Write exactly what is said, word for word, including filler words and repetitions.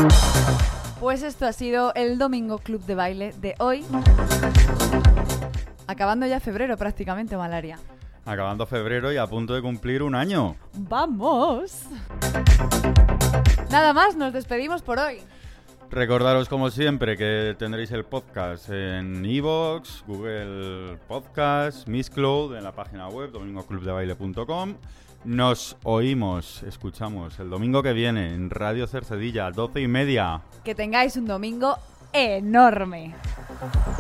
Pues esto ha sido el Domingo Club de Baile de hoy. Acabando ya febrero prácticamente, Malaria. Acabando febrero y a punto de cumplir un año. ¡Vamos! Nada más, nos despedimos por hoy. Recordaros como siempre que tendréis el podcast en iVoox, Google Podcast, Mixcloud, en la página web domingo club de baile punto com. Nos oímos, escuchamos el domingo que viene en Radio Cercedilla, doce y media. Que tengáis un domingo enorme.